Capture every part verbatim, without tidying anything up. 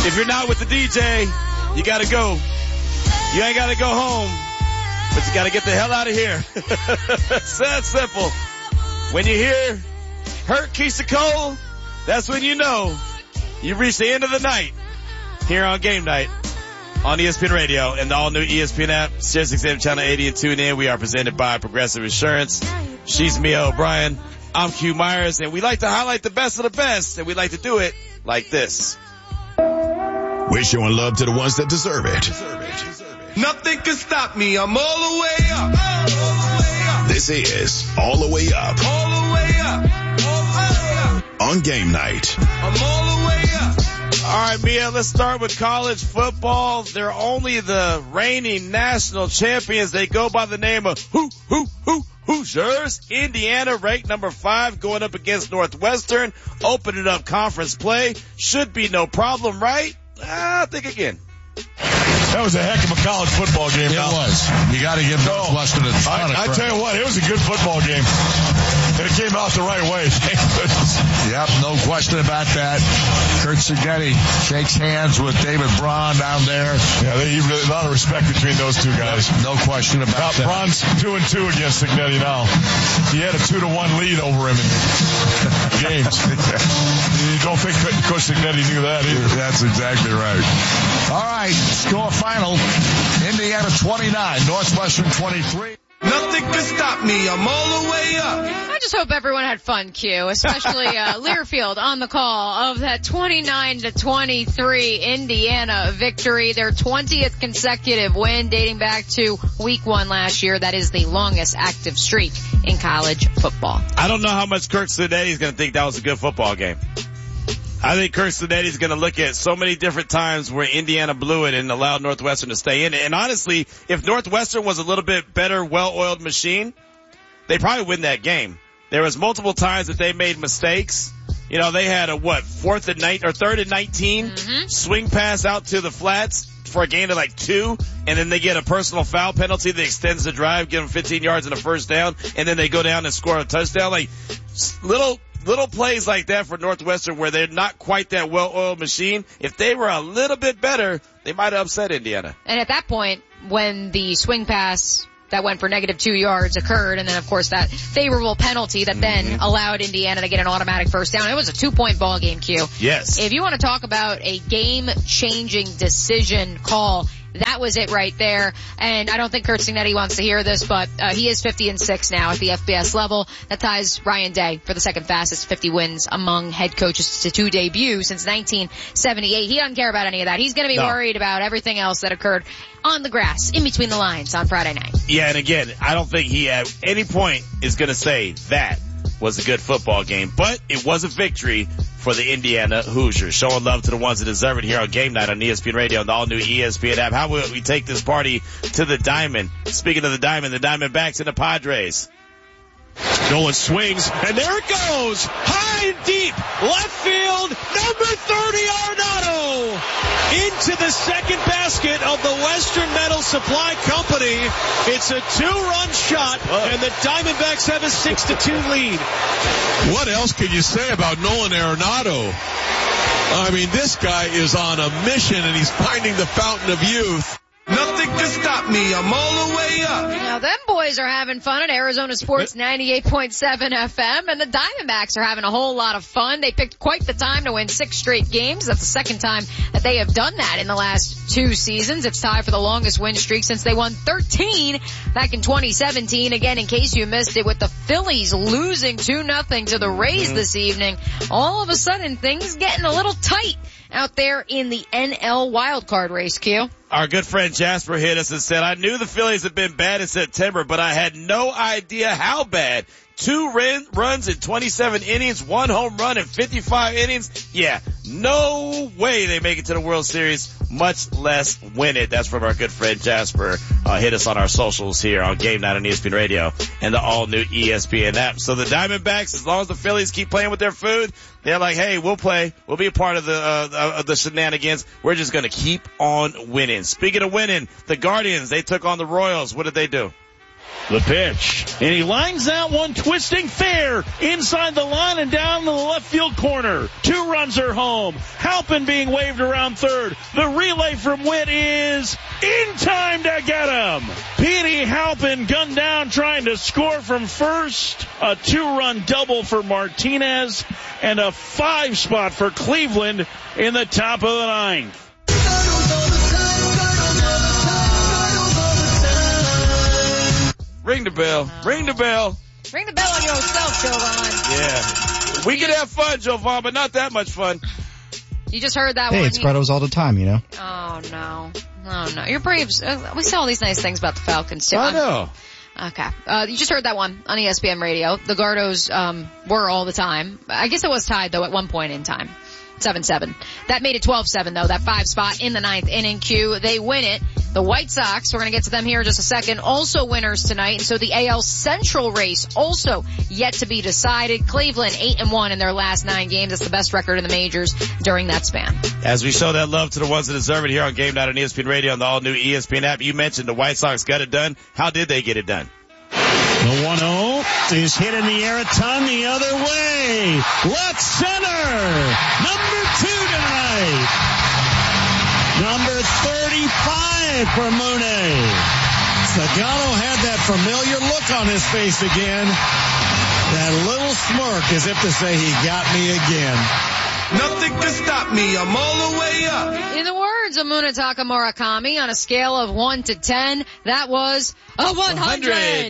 If you're not with the D J, you gotta go. You ain't gotta go home, but you gotta get the hell out of here. It's that simple. When you hear Hurt Keisha Cole, that's when you know you've reached the end of the night here on Game Night on E S P N Radio and the all-new E S P N app, Sirius X M Channel eighty, and tune in. We are presented by Progressive Insurance. She's Mia O'Brien. I'm Q Myers, and we like to highlight the best of the best, and we like to do it like this. We're showing love to the ones that deserve it. Nothing can stop me. I'm all the way up. All the way up. This is All the Way Up. All the way up. All the way up. On Game Night. I'm all the way up. All right, Mia, let's start with college football. They're only the reigning national champions. They go by the name of who, who, who, Hoosiers. Indiana ranked number five going up against Northwestern, opening up conference play. Should be no problem, right? Ah, think again. That was a heck of a college football game. It now. was. You got to give No, Northwestern a ton of I, I credit. tell you what, it was a good football game. And it came out the right way. Thank goodness. Yep, no question about that. Kurt Signetti shakes hands with David Braun down there. Yeah, they, really, a lot of respect between those two guys. No question about Now, that. Braun's two and two against Signetti now. He had a two to one lead over him in games. You don't think Coach Signetti knew that either. That's exactly right. All right, score final. Indiana twenty-nine, Northwestern twenty-three. Nothing can stop me. I'm all the way up. I just hope everyone had fun, Q, especially uh, Learfield on the call of that twenty-nine to twenty-three Indiana victory, their twentieth consecutive win dating back to week one last year. That is the longest active streak in college football. I don't know how much Kirk Cincinnati is going to think that was a good football game. I think Kirk Cincinnati is going to look at so many different times where Indiana blew it and allowed Northwestern to stay in it. And honestly, if Northwestern was a little bit better, well-oiled machine, they probably win that game. There was multiple times that they made mistakes. You know, they had a what, fourth and nine or third and nineteen Mm-hmm. swing pass out to the flats for a gain of like two, and then they get a personal foul penalty that extends the drive, give them fifteen yards and a first down, and then they go down and score a touchdown. Like little. Little plays like that for Northwestern where they're not quite that well-oiled machine. If they were a little bit better, they might have upset Indiana. And at that point, when the swing pass that went for negative two yards occurred, and then of course that favorable penalty that then mm-hmm. allowed Indiana to get an automatic first down, it was a two-point ball game, Q. Yes. If you want to talk about a game-changing decision call, that was it right there. And I don't think Kurt Signetti wants to hear this, but uh, he is fifty and six now at the F B S level. That ties Ryan Day for the second fastest fifty wins among head coaches to two debuts since nineteen seventy-eight. He doesn't care about any of that. He's going to be no. worried about everything else that occurred on the grass, in between the lines on Friday night. Yeah, and again, I don't think he at any point is going to say that was a good football game, but it was a victory for the Indiana Hoosiers. Showing love to the ones that deserve it here on Game Night on E S P N Radio and the all-new E S P N app. How will we take this party to the Diamond? Speaking of the Diamond, the Diamondbacks and the Padres. Nolan swings, and there it goes! High and deep! Left field, number thirty, Arenado! Into the second basket of the Western Metal Supply Company. It's a two-run shot, and the Diamondbacks have a six to two lead. What else can you say about Nolan Arenado? I mean, this guy is on a mission, and he's finding the fountain of youth. Nothing can stop me. I'm all the way up. Now, them boys are having fun at Arizona Sports ninety-eight point seven F M, and the Diamondbacks are having a whole lot of fun. They picked quite the time to win six straight games. That's the second time that they have done that in the last two seasons. It's tied for the longest win streak since they won thirteen back in twenty seventeen. Again, in case you missed it, with the Phillies losing two nothing to the Rays this evening, all of a sudden things getting a little tight out there in the N L wildcard race, Q. Our good friend Jasper hit us and said, I knew the Phillies had been bad in September, but I had no idea how bad. Two run, runs in twenty-seven innings, one home run in fifty-five innings. Yeah, no way they make it to the World Series, much less win it. That's from our good friend Jasper. Uh, hit us on our socials here on Game Night on E S P N Radio and the all-new E S P N app. So the Diamondbacks, as long as the Phillies keep playing with their food, they're like, hey, we'll play. We'll be a part of the, uh, of the shenanigans. We're just going to keep on winning. Speaking of winning, the Guardians, they took on the Royals. What did they do? The pitch. And he lines that one twisting fair inside the line and down the left field corner. Two runs are home. Halpin being waved around third. The relay from Witt is in time to get him. Petey Halpin gunned down trying to score from first. A two-run double for Martinez and a five spot for Cleveland in the top of the ninth. Ring the bell. Ring the bell. Ring the bell on yourself, Jovan. Yeah. We can have fun, Jovan, but not that much fun. You just heard that hey, one. Hey, it's Grotto's all the time, you know. Oh, no. Oh, no. Your Braves, uh, we say all these nice things about the Falcons, too. I know. Okay. Uh, you just heard that one on E S P N Radio. The Gardos, um, were all the time. I guess it was tied, though, at one point in time. seven seven. That made it twelve seven, though. That five spot in the ninth inning queue. They win it. The White Sox, we're going to get to them here in just a second, also winners tonight. And so the A L Central race also yet to be decided. Cleveland, eight and one in their last nine games. That's the best record in the majors during that span. As we show that love to the ones that deserve it here on Game Night on E S P N Radio and the all-new E S P N app. You mentioned the White Sox got it done. How did they get it done? The one oh is hit in the air a ton the other way. Left center. Number two tonight. Number thirty-five for Mooney. Sagano had that familiar look on his face again. That little smirk as if to say he got me again. Nothing can stop me. I'm all the way up. In the words of Munetaka Murakami, on a scale of one to ten, that was a one hundred.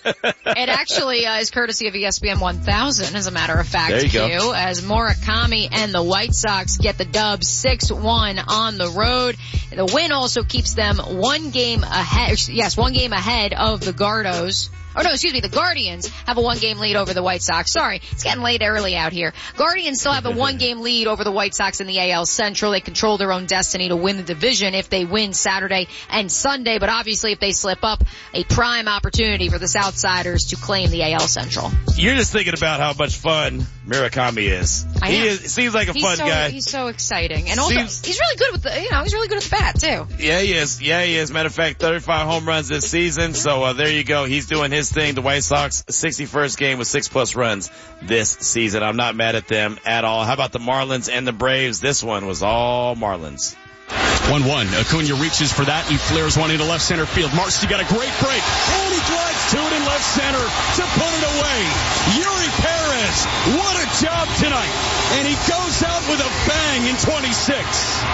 It actually uh, is courtesy of E S P N one thousand, as a matter of fact, there you Q, go. as Murakami and the White Sox get the dub six one on the road. The win also keeps them one game ahead, yes, one game ahead of the Gardos. Oh no, excuse me, the Guardians have a one game lead over the White Sox. Sorry, it's getting late early out here. Guardians still have a one game lead over the White Sox in the A L Central. They control their own destiny to win the division if they win Saturday and Sunday, but obviously if they slip up, a prime opportunity for the Southsiders to claim the A L Central. You're just thinking about how much fun Murakami is. I he am. is, seems like a he's fun so, guy. He's so exciting. And also, Seems, he's really good with the, you know, he's really good at the bat too. Yeah, he is. Yeah, he is. Matter of fact, thirty-five home runs this season. So, uh, there you go. He's doing his thing. The White Sox, sixty-first game with six plus runs this season. I'm not mad at them at all. How about the Marlins and the Braves? This one was all Marlins. one one. Acuna reaches for that. He flares one into left center field. Marcy got a great break. And he drives to it in left center to put it away. Yuri Perez, what a job tonight. And he goes out with a bang in twenty-six.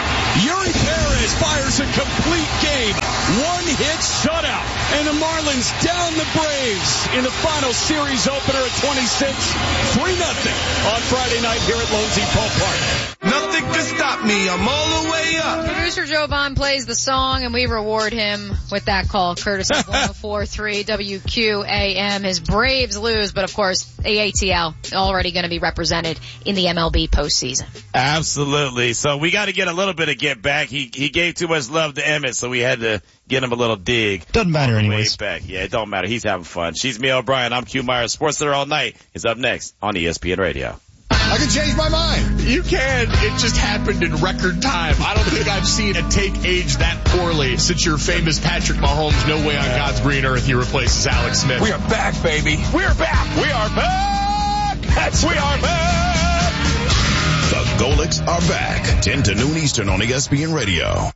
Yuri Perez fires a complete game. One hit shutout. And the Marlins down the Braves in the final series opener at twenty-six. three nothing on Friday night here at Lonesy Ballpark. Nothing can stop me. I'm all the way up. Producer Jovan plays the song, and we reward him with that call, courtesy of one oh four point three W Q A M. His Braves lose, but of course, the A T L already going to be represented in the M L B postseason. Absolutely. So we got to get a little bit of get back. He he gave too much love to Emmett, so we had to get him a little dig. Doesn't matter anyways. Way back. Yeah, it don't matter. He's having fun. She's Mia O'Brien. I'm Q Myers. Sports Center all night is up next on E S P N Radio. I can change my mind. You can. It just happened in record time. I don't think I've seen a take age that poorly since your famous Patrick Mahomes, no way on God's green earth he replaces Alex Smith. We are back, baby. We're back. We are back. That's we are back. The Golics are back. ten to noon Eastern on E S P N Radio.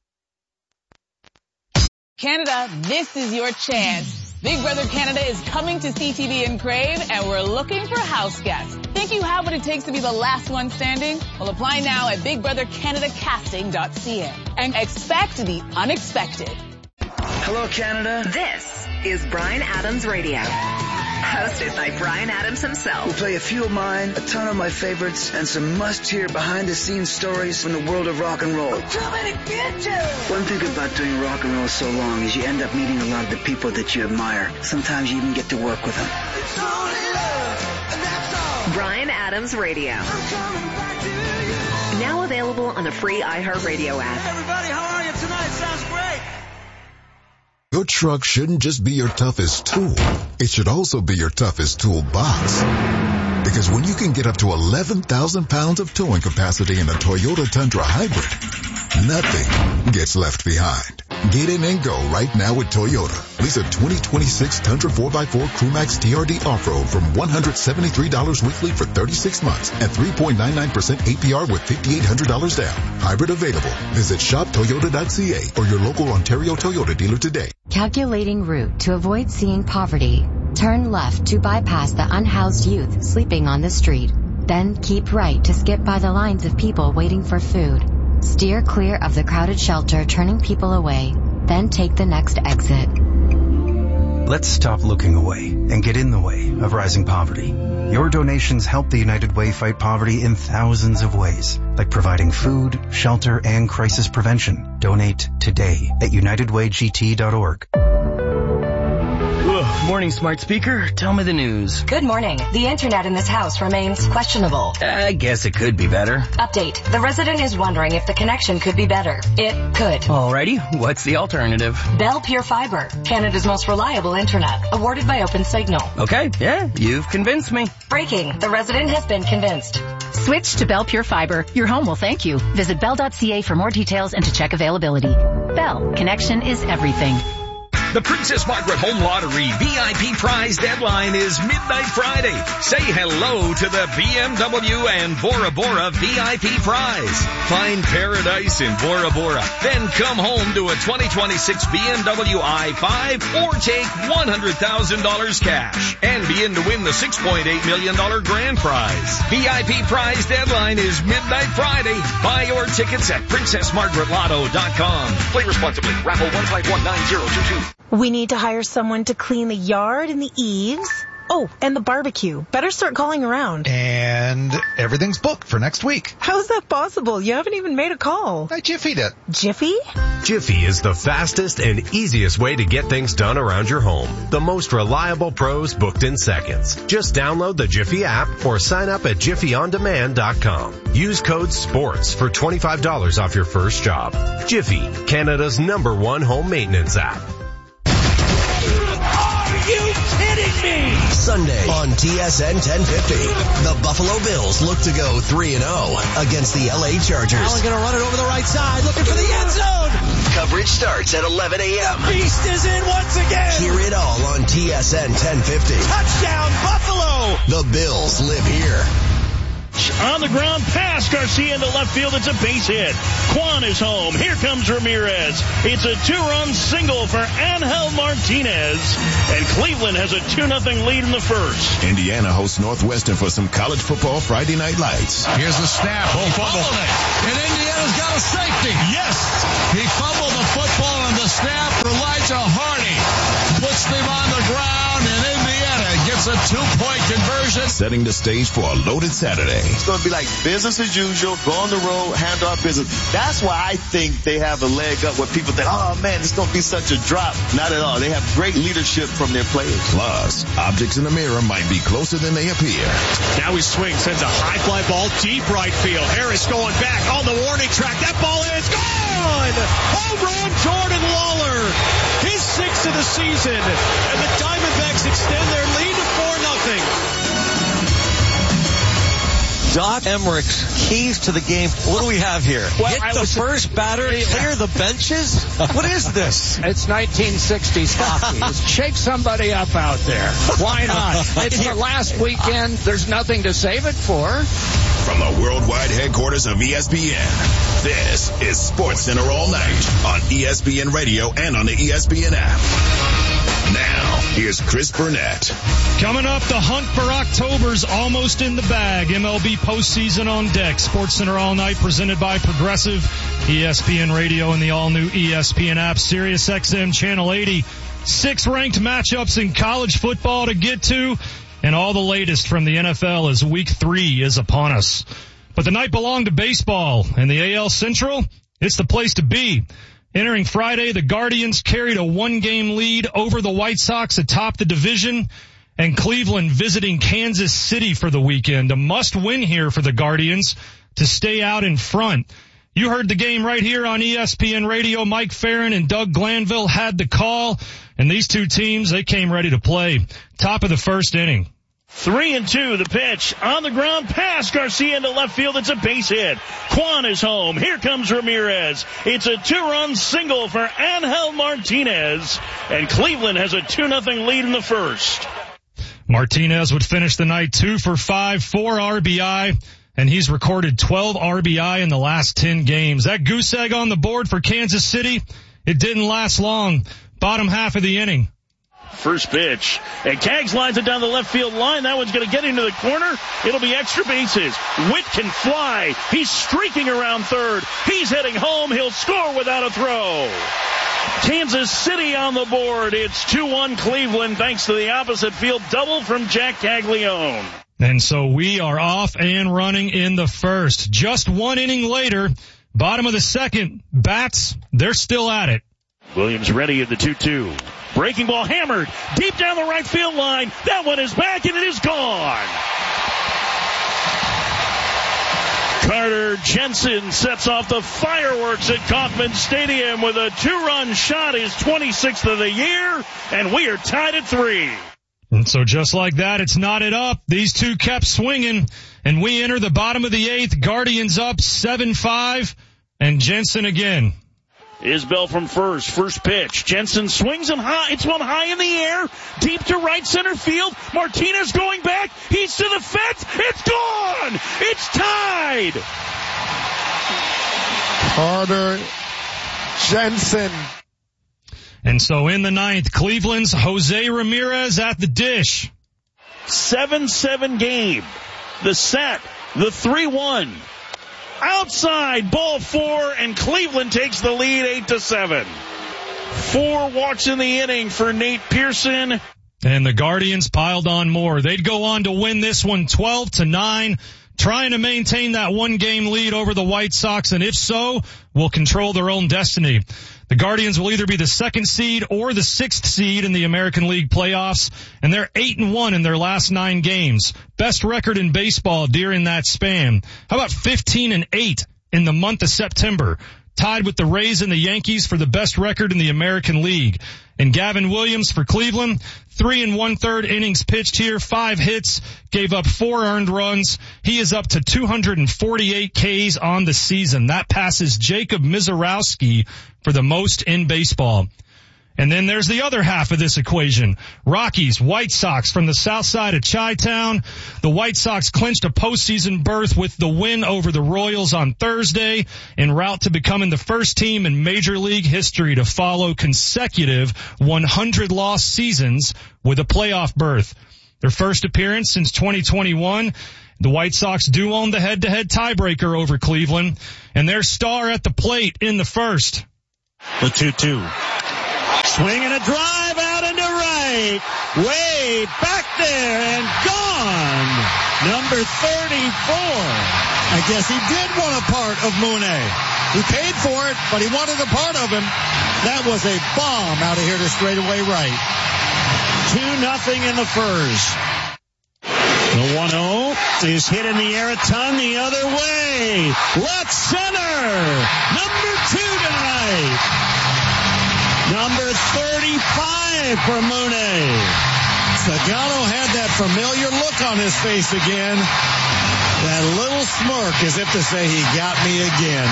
Canada, this is your chance. Big Brother Canada is coming to C T V and Crave, and we're looking for house guests. Think you have what it takes to be the last one standing? Well, apply now at big brother canada casting dot c a and expect the unexpected. Hello, Canada. This is Bryan Adams Radio. Hosted by Bryan Adams himself. We'll play a few of mine, a ton of my favorites, and some must-hear behind-the-scenes stories from the world of rock and roll. Too many bitches! One thing about doing rock and roll so long is you end up meeting a lot of the people that you admire. Sometimes you even get to work with them. It's only love, and that's all. Bryan Adams Radio. I'm coming back to you. Now available on the free iHeartRadio app. Hey everybody, how are you tonight? Sounds great. Your truck shouldn't just be your toughest tool. It should also be your toughest toolbox. Because when you can get up to eleven thousand pounds of towing capacity in a Toyota Tundra Hybrid, nothing gets left behind. Get in and go right now with Toyota. Lease a twenty twenty-six Tundra four by four Crewmax T R D Off-Road from one hundred seventy-three dollars weekly for thirty-six months at three point nine nine percent A P R with five thousand eight hundred dollars down. Hybrid available. Visit shop toyota dot c a or your local Ontario Toyota dealer today. Calculating route to avoid seeing poverty. Turn left to bypass the unhoused youth sleeping on the street. Then keep right to skip by the lines of people waiting for food. Steer clear of the crowded shelter turning people away. Then take the next exit. Let's stop looking away and get in the way of rising poverty. Your donations help the United Way fight poverty in thousands of ways, like providing food, shelter, and crisis prevention. Donate today at united way g t dot org. Ugh, morning, smart speaker. Tell me the news. Good morning. The internet in this house remains questionable. I guess it could be better. Update. The resident is wondering if the connection could be better. It could. Alrighty. What's the alternative? Bell Pure Fiber, Canada's most reliable internet, awarded by OpenSignal. Okay, yeah, you've convinced me. Breaking. The resident has been convinced. Switch to Bell Pure Fiber. Your home will thank you. Visit bell dot c a for more details and to check availability. Bell. Connection is everything. The Princess Margaret Home Lottery V I P prize deadline is midnight Friday. Say hello to the B M W and Bora Bora V I P prize. Find paradise in Bora Bora. Then come home to a twenty twenty-six B M W i five or take one hundred thousand dollars cash and be in to win the six point eight million dollars grand prize. V I P prize deadline is midnight Friday. Buy your tickets at princess margaret lotto dot com. Play responsibly. Raffle one five one nine zero two two. We need to hire someone to clean the yard and the eaves. Oh, and the barbecue. Better start calling around. And everything's booked for next week. How's that possible? You haven't even made a call. I Jiffy'd it. Jiffy? Jiffy is the fastest and easiest way to get things done around your home. The most reliable pros booked in seconds. Just download the Jiffy app or sign up at jiffy on demand dot com. Use code SPORTS for twenty-five dollars off your first job. Jiffy, Canada's number one home maintenance app. Are you kidding me? Sunday on T S N ten fifty, the Buffalo Bills look to go three and oh against the L A Chargers. Allen gonna run it over the right side, looking for the end zone. Coverage starts at eleven a.m. The beast is in once again. Hear it all on T S N ten fifty. Touchdown, Buffalo. The Bills live here. On the ground pass, Garcia into left field. It's a base hit. Quan is home. Here comes Ramirez. It's a two-run single for Angel Martinez. And Cleveland has a two nothing lead in the first. Indiana hosts Northwestern for some college football Friday night lights. Here's the snap. He fumbled it. And Indiana's got a safety. Yes. He fumbled the football and the snap. Elijah Hardy puts them on the ground, and Indiana gets a two-point conversion. Setting the stage for a loaded Saturday. It's going to be like business as usual, go on the road, handle our business. That's why I think they have a leg up where people think, oh, man, it's going to be such a drop. Not at all. They have great leadership from their players. Plus, objects in the mirror might be closer than they appear. Now he swings, sends a high fly ball deep right field. Harris going back on the warning track. That ball is gone! Home run, Jordan Lawler. His sixth of the season. And the Diamondbacks extend their lead to four nothing. Doc Emmerich's keys to the game. What do we have here? Well, Hit I the was, first batter, clear the benches? What is this? It's nineteen sixties hockey. Just shake somebody up out there. Why not? It's the last weekend. There's nothing to save it for. From the worldwide headquarters of E S P N, this is Sports Center all night on E S P N Radio and on the E S P N app. Now, here's Chris Burnett. Coming up, the hunt for October's almost in the bag. M L B postseason on deck. Sports Center all night presented by Progressive, E S P N Radio, and the all-new E S P N app. Sirius X M Channel eighty. Six ranked matchups in college football to get to, and all the latest from the N F L as week three is upon us. But the night belonged to baseball, and the A L Central, it's the place to be. Entering Friday, the Guardians carried a one-game lead over the White Sox atop the division, and Cleveland visiting Kansas City for the weekend. A must-win here for the Guardians to stay out in front. You heard the game right here on E S P N Radio. Mike Farron and Doug Glanville had the call, and these two teams, they came ready to play. Top of the first inning. Three and two, the pitch on the ground, pass Garcia into left field. It's a base hit. Kwan is home. Here comes Ramirez. It's a two-run single for Angel Martinez, and Cleveland has a two nothing lead in the first. Martinez would finish the night two for five, four R B I, and he's recorded twelve R B I in the last ten games. That goose egg on the board for Kansas City, it didn't last long. Bottom half of the inning. First pitch. And Kaggs lines it down the left field line. That one's going to get into the corner. It'll be extra bases. Witt can fly. He's streaking around third. He's heading home. He'll score without a throw. Kansas City on the board. It's two one Cleveland thanks to the opposite field double from Jack Caglione. And so we are off and running in the first. Just one inning later, bottom of the second, bats, they're still at it. Williams ready at the two two. Breaking ball hammered deep down the right field line. That one is back and it is gone. Carter Jensen sets off the fireworks at Kauffman Stadium with a two-run shot, his twenty-sixth of the year, and we are tied at three. And so just like that, it's knotted up. These two kept swinging, and we enter the bottom of the eighth. Guardians up seven five, and Jensen again. Isbell from first. First pitch. Jensen swings him high. It's one high in the air. Deep to right center field. Martinez going back. He's to the fence. It's gone. It's tied. Carter Jensen. And so in the ninth, Cleveland's Jose Ramirez at the dish. seven seven game. The set. The three one. Outside, ball four, and Cleveland takes the lead eight to seven. Four walks in the inning for Nate Pearson. And the Guardians piled on more. They'd go on to win this one twelve to nine, trying to maintain that one game lead over the White Sox, and if so, will control their own destiny. The Guardians will either be the second seed or the sixth seed in the American League playoffs, and they're eight and one in their last nine games. Best record in baseball during that span. How about fifteen and eight in the month of September? Tied with the Rays and the Yankees for the best record in the American League. And Gavin Williams for Cleveland, three and one third innings pitched here, five hits, gave up four earned runs. He is up to two hundred forty-eight Ks on the season. That passes Jacob Mizorowski for the most in baseball. And then there's the other half of this equation. Rockies, White Sox from the south side of Chi-Town. The White Sox clinched a postseason berth with the win over the Royals on Thursday, en route to becoming the first team in Major League history to follow consecutive one hundred loss seasons with a playoff berth. Their first appearance since twenty twenty-one. The White Sox do own the head-to-head tiebreaker over Cleveland, and their star at the plate in the first. The two two. Swing and a drive out into right. Way back there and gone. Number thirty-four. I guess he did want a part of Mooney. He paid for it, but he wanted a part of him. That was a bomb out of here to straightaway right. two nothing in the first. The one oh is hit in the air a ton the other way. Left center. Number two tonight. Number thirty-five for Mooney. Sagano had that familiar look on his face again. That little smirk as if to say he got me again.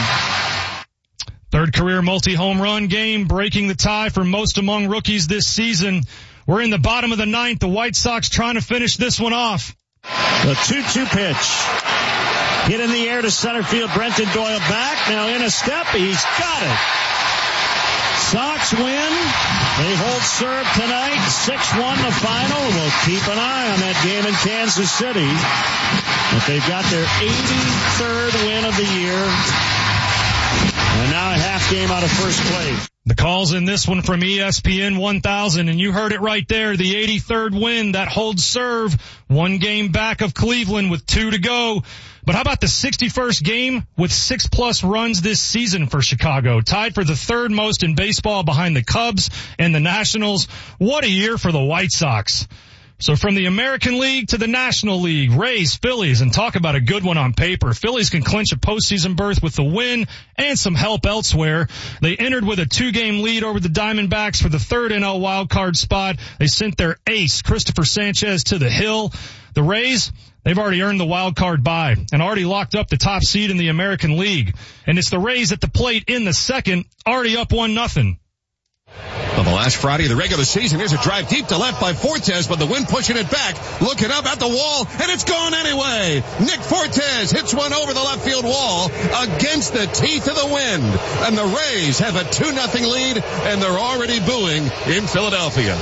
Third career multi-home run game, breaking the tie for most among rookies this season. We're in the bottom of the ninth. The White Sox trying to finish this one off. The two two pitch. Hit in the air to center field. Brenton Doyle back. Now in a step. He's got it. Sox win. They hold serve tonight. six one the final. We'll keep an eye on that game in Kansas City. But they've got their eighty-third win of the year. And now a half game out of first place. The calls in this one from E S P N one thousand, and you heard it right there, the eighty-third win that holds serve, one game back of Cleveland with two to go. But how about the sixty-first game with six plus runs this season for Chicago, tied for the third most in baseball behind the Cubs and the Nationals. What a year for the White Sox. So from the American League to the National League, Rays, Phillies, and talk about a good one on paper. Phillies can clinch a postseason berth with the win and some help elsewhere. They entered with a two-game lead over the Diamondbacks for the third N L wildcard spot. They sent their ace, Christopher Sanchez, to the hill. The Rays, they've already earned the wild card bye and already locked up the top seed in the American League. And it's the Rays at the plate in the second, already up one nothing. On the last Friday of the regular season, here's a drive deep to left by Fortes, but the wind pushing it back, looking up at the wall, and it's gone anyway. Nick Fortes hits one over the left field wall against the teeth of the wind, and the Rays have a two nothing lead, and they're already booing in Philadelphia.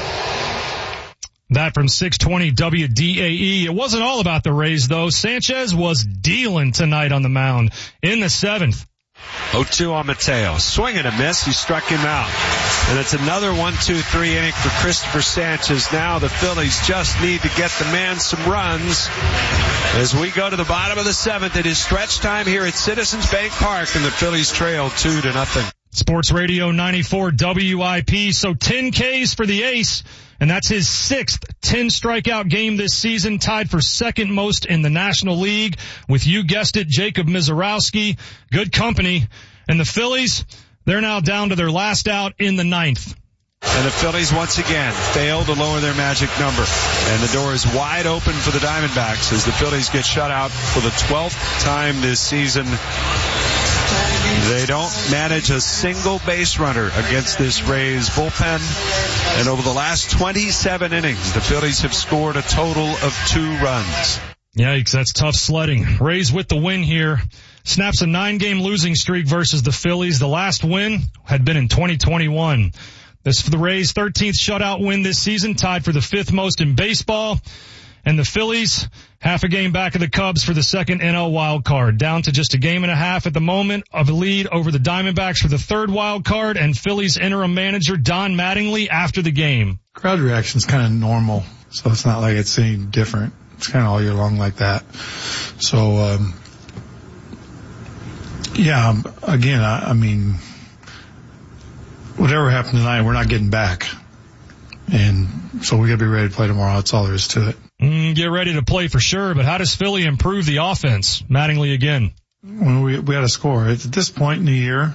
That from six twenty W D A E. It wasn't all about the Rays, though. Sanchez was dealing tonight on the mound in the seventh. oh two on Mateo. Swing and a miss. He struck him out. And it's another one two three inning for Christopher Sanchez. Now the Phillies just need to get the man some runs. As we go to the bottom of the seventh, it is stretch time here at Citizens Bank Park, and the Phillies trail two to nothing. Sports Radio ninety-four W I P. So ten Ks for the ace, and that's his sixth ten strikeout game this season, tied for second most in the National League with, you guessed it, Jacob Misiorowski. Good company. And the Phillies, they're now down to their last out in the ninth. And the Phillies once again fail to lower their magic number. And the door is wide open for the Diamondbacks as the Phillies get shut out for the twelfth time this season. They don't manage a single base runner against this Rays bullpen. And over the last twenty-seven innings, the Phillies have scored a total of two runs. Yikes, that's tough sledding. Rays with the win here. Snaps a nine-game losing streak versus the Phillies. The last win had been in twenty twenty-one. This for the Rays' thirteenth shutout win this season, tied for the fifth most in baseball. And the Phillies, half a game back of the Cubs for the second N L wild card, down to just a game and a half at the moment of a lead over the Diamondbacks for the third wild card, and Phillies interim manager Don Mattingly after the game. Crowd reaction's kind of normal, so it's not like it's any different. It's kind of all year long like that. So, um, yeah, again, I, I mean, whatever happened tonight, we're not getting back. And so we got to be ready to play tomorrow. That's all there is to it. Mm, get ready to play for sure, but how does Philly improve the offense? Mattingly again. Well, we, we had to score. At this point in the year,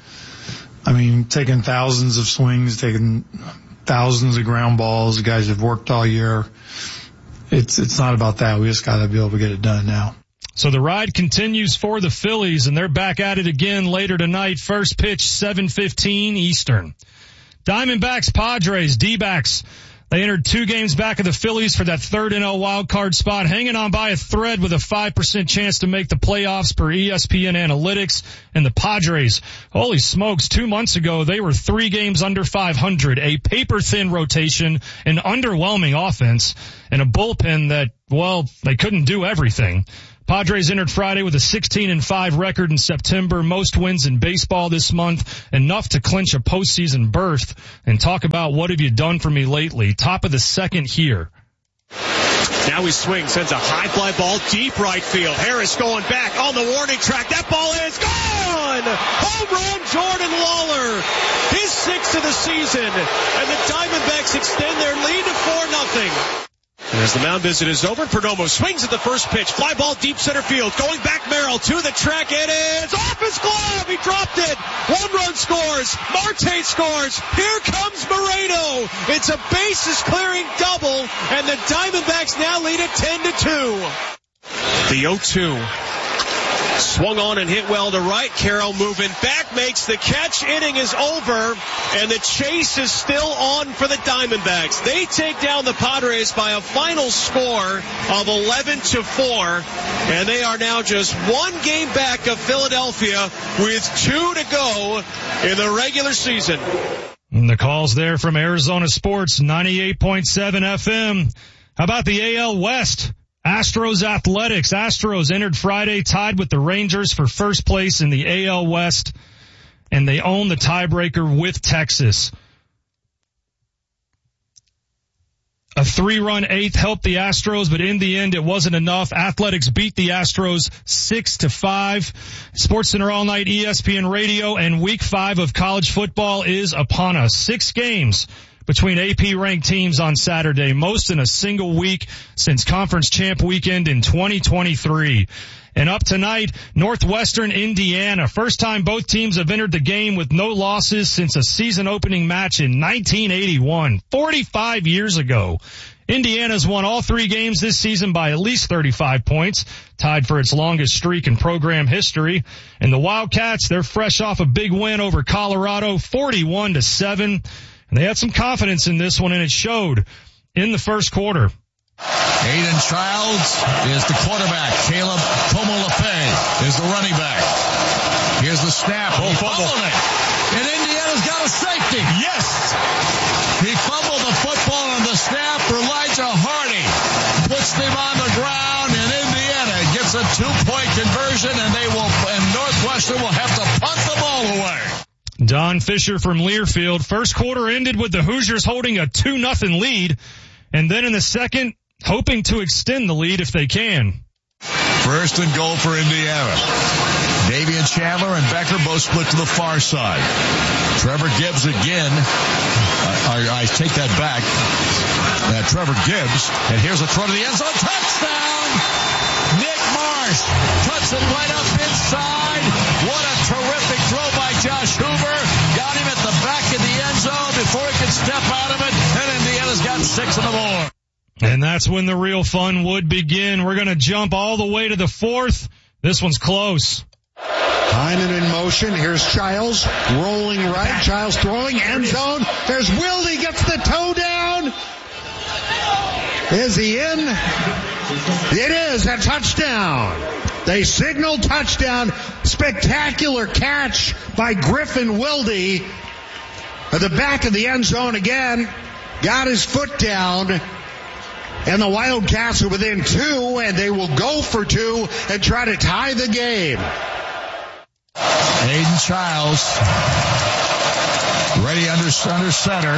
I mean, taking thousands of swings, taking thousands of ground balls, the guys have worked all year. It's, it's not about that. We just got to be able to get it done now. So the ride continues for the Phillies, and they're back at it again later tonight. First pitch, seven fifteen Eastern. Diamondbacks, Padres, D-backs. They entered two games back of the Phillies for that third N L wildcard spot, hanging on by a thread with a five percent chance to make the playoffs per E S P N Analytics. And the Padres, holy smokes, two months ago, they were three games under five hundred, a paper-thin rotation, an underwhelming offense, and a bullpen that, well, they couldn't do everything. Padres entered Friday with a sixteen and five record in September, most wins in baseball this month, enough to clinch a postseason berth. And talk about what have you done for me lately. Top of the second here. Now he swings, sends a high fly ball deep right field. Harris going back on the warning track. That ball is gone! Home run, Jordan Lawler. His sixth of the season. And the Diamondbacks extend their lead to four nothing. As the mound visit is over, Perdomo swings at the first pitch. Fly ball deep center field. Going back Merrill to the track. It is off his glove. He dropped it. One run scores. Marte scores. Here comes Moreno. It's a bases clearing double, and the Diamondbacks now lead it ten to two. The oh two. Swung on and hit well to right. Carroll moving back, makes the catch. Inning is over, and the chase is still on for the Diamondbacks. They take down the Padres by a final score of eleven to four, and they are now just one game back of Philadelphia with two to go in the regular season. And the calls there from Arizona Sports, ninety-eight point seven F M. How about the A L West? Astros Athletics. Astros entered Friday tied with the Rangers for first place in the A L West, and they own the tiebreaker with Texas. A three-run eighth helped the Astros, but in the end it wasn't enough. Athletics beat the Astros six to five. SportsCenter All Night, E S P N Radio, and week five of college football is upon us. Six games between A P-ranked teams on Saturday, most in a single week since Conference Champ Weekend in twenty twenty-three. And up tonight, Northwestern Indiana. First time both teams have entered the game with no losses since a season-opening match in nineteen eighty-one, forty-five years ago. Indiana's won all three games this season by at least thirty-five points, tied for its longest streak in program history. And the Wildcats, they're fresh off a big win over Colorado, forty-one to seven. And they had some confidence in this one, and it showed in the first quarter. Aiden Childs is the quarterback. Caleb Komolafe is the running back. Here's the snap. Oh, he fumbled it. And Indiana's got a safety. Yes. He fumbled the football on the snap. Elijah Hardy puts them on the ground, and Indiana gets a two-point conversion, and they will, and Northwestern will have to punt the ball away. Don Fisher from Learfield. First quarter ended with the Hoosiers holding a two nothing lead, and then in the second, hoping to extend the lead if they can. First and goal for Indiana. Davian Chandler and Becker both split to the far side. Trevor Gibbs again. Uh, I, I take that back. Uh, Trevor Gibbs. And here's a throw to the end zone. Touchdown! Nick Marsh cuts it right up inside. What a terrific throw by Josh Hoover. Got him at the back of the end zone before he could step out of it. And Indiana's got six on the board. And that's when the real fun would begin. We're going to jump all the way to the fourth. This one's close. Heinen in motion. Here's Childs rolling right. Childs throwing end zone. There's Wilde, gets the toe down. Is he in? It is a touchdown. They signal touchdown. Spectacular catch by Griffin Wilde at the back of the end zone again. Got his foot down. And the Wildcats are within two, and they will go for two and try to tie the game. Aiden Childs ready under, under center.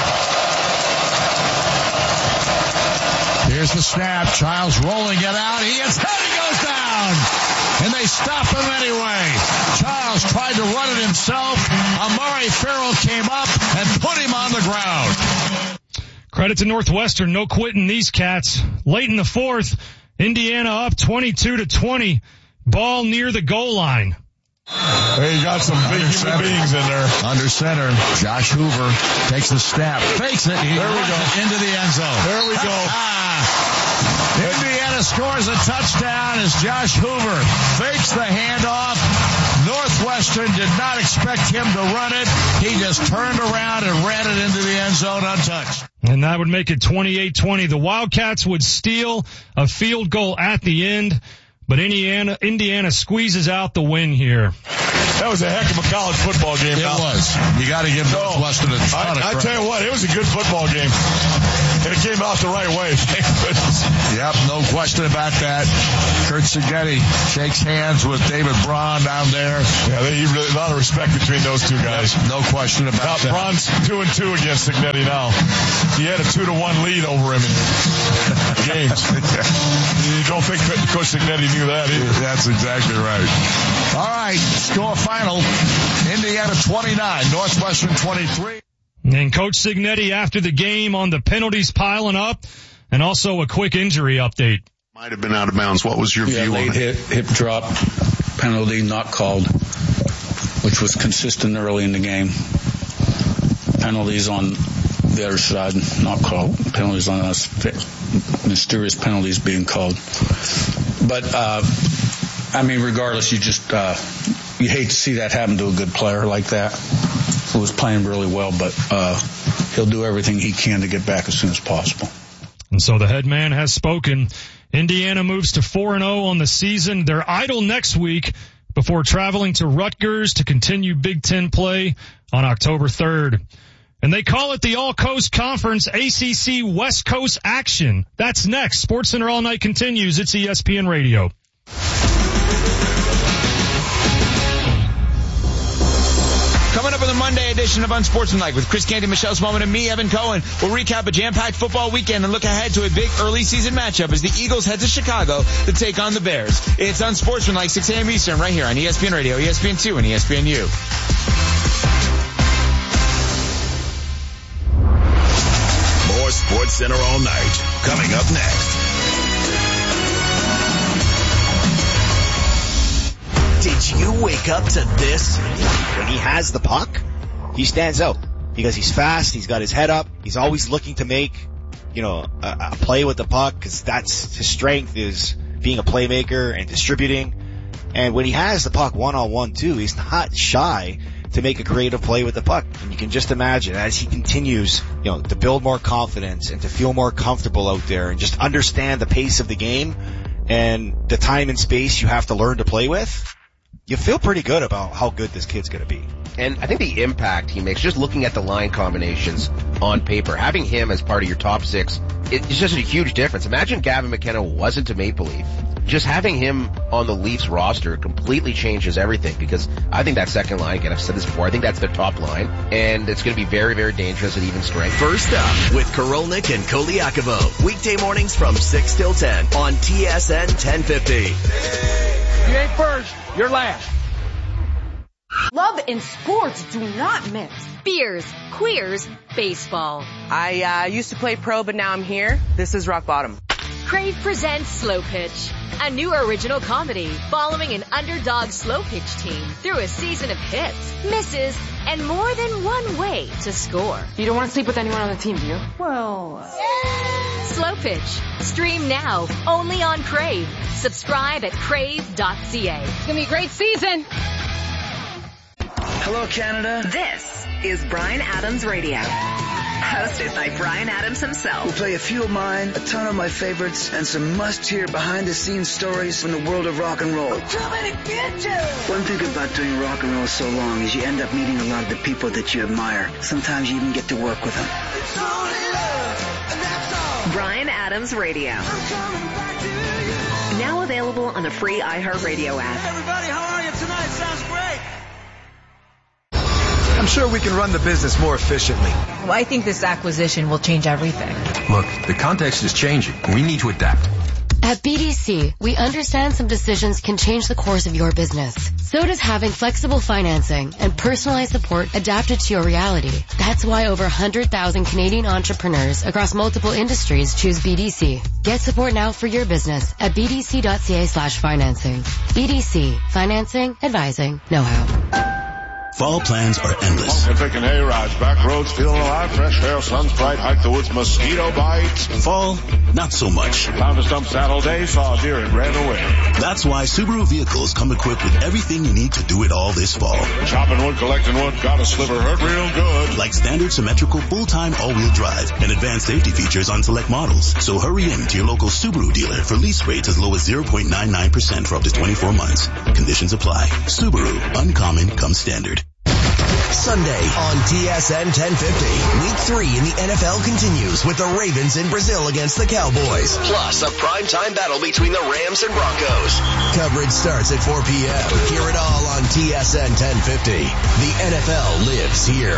Here's the snap. Childs rolling it out. He is hit. He goes down. And they stop him anyway. Childs tried to run it himself. Amari Farrell came up and put him on the ground. Credit to Northwestern, no quitting these cats. Late in the fourth, Indiana up twenty-two to twenty. Ball near the goal line. Hey, you got some big human beings in there. Under center, Josh Hoover takes the snap, fakes it. He there we go. Into the end zone. There we go. Indiana scores a touchdown as Josh Hoover fakes the handoff. Northwestern did not expect him to run it. He just turned around and ran it into the end zone untouched. And that would make it twenty-eight twenty. The Wildcats would steal a field goal at the end, but Indiana, Indiana squeezes out the win here. That was a heck of a college football game. It now. was. You got to give Northwestern a ton of I, I credit. tell you what, it was a good football game. And it came out the right way. Thank goodness. Yep, no question about that. Kurt Signetti shakes hands with David Braun down there. Yeah, they, he really, a lot of respect between those two guys. Yep, no question about now, that. Braun's two and two against Signetti now. He had a two to one lead over him in games. You don't think Coach Signetti knew that either. That's exactly right. All right, score final. Indiana twenty-nine, Northwestern twenty-three. And Coach Signetti after the game on the penalties piling up, and also a quick injury update. Might have been out of bounds. What was your yeah, view late on it? Hip, hip drop penalty not called, which was consistent early in the game. Penalties on the other side not called. Penalties on us, mysterious penalties being called. But uh, I mean, regardless, you just uh, you hate to see that happen to a good player like that. Who was playing really well, but uh, he'll do everything he can to get back as soon as possible. And so the head man has spoken. Indiana moves to four and oh on the season. They're idle next week before traveling to Rutgers to continue Big Ten play on October third. And they call it the All-Coast Conference A C C West Coast Action. That's next. SportsCenter All Night continues. It's E S P N Radio. Coming up on the Monday edition of Unsportsmanlike with Chris Canty, Michelle Smallman, and me, Evan Cohen. We'll recap a jam-packed football weekend and look ahead to a big early season matchup as the Eagles head to Chicago to take on the Bears. It's Unsportsmanlike, six a.m. Eastern, right here on E S P N Radio, E S P N two, and E S P N U. More SportsCenter all night. Coming up next. Did you wake up to this? When he has the puck, he stands out because he's fast, he's got his head up, he's always looking to make you know, a, a play with the puck, because that's his strength, is being a playmaker and distributing. And when he has the puck one-on-one too, he's not shy to make a creative play with the puck. And you can just imagine as he continues, you know, to build more confidence and to feel more comfortable out there and just understand the pace of the game and the time and space you have to learn to play with, you feel pretty good about how good this kid's going to be. And I think the impact he makes, just looking at the line combinations on paper, having him as part of your top six, it's just a huge difference. Imagine Gavin McKenna wasn't a Maple Leaf. Just having him on the Leafs roster completely changes everything, because I think that second line, again, I've said this before, I think that's their top line, and it's going to be very, very dangerous at even strength. First up with Korolnik and Koliakovo. Weekday mornings from six till ten on T S N ten fifty. You ain't first, you're last. Love and sports do not mix. Beers, queers, baseball. I uh, used to play pro, but now I'm here. This is rock bottom. Crave presents Slow Pitch, a new original comedy following an underdog slow pitch team through a season of hits, misses, and more than one way to score. You don't want to sleep with anyone on the team, do you? Well... Uh... Slow Pitch. Stream now, only on Crave. Subscribe at crave dot c a. It's going to be a great season. Hello, Canada. This is Bryan Adams Radio. Hosted by Bryan Adams himself. We'll play a few of mine, a ton of my favorites, and some must-hear behind-the-scenes stories from the world of rock and roll. I'm coming to get you! One thing about doing rock and roll so long is you end up meeting a lot of the people that you admire. Sometimes you even get to work with them. It's only love, and that's all. Bryan Adams Radio. I'm coming back to you. Now available on the free iHeartRadio app. Hey, everybody, how are you tonight? Sounds great. I'm sure we can run the business more efficiently. Well, I think this acquisition will change everything. Look, the context is changing. We need to adapt. At B D C, we understand some decisions can change the course of your business. So does having flexible financing and personalized support adapted to your reality. That's why over one hundred thousand Canadian entrepreneurs across multiple industries choose B D C. Get support now for your business at b d c dot c a slash financing. B D C. Financing, advising, know-how. Fall plans are endless. And picking hay-rides, back roads, feeling alive, fresh air, sun's bright, hike the woods, mosquito bites. Fall, not so much. Found a stump saddle day, saw a deer and ran away. That's why Subaru vehicles come equipped with everything you need to do it all this fall. Chopping wood, collecting wood, got a sliver, hurt real good. Like standard symmetrical full-time all-wheel drive and advanced safety features on select models. So hurry in to your local Subaru dealer for lease rates as low as zero point nine nine percent for up to twenty-four months. Conditions apply. Subaru, uncommon comes standard. Sunday on T S N ten fifty. Week three in the N F L continues with the Ravens in Brazil against the Cowboys. Plus a primetime battle between the Rams and Broncos. Coverage starts at four p.m. Hear it all on T S N ten fifty. The N F L lives here.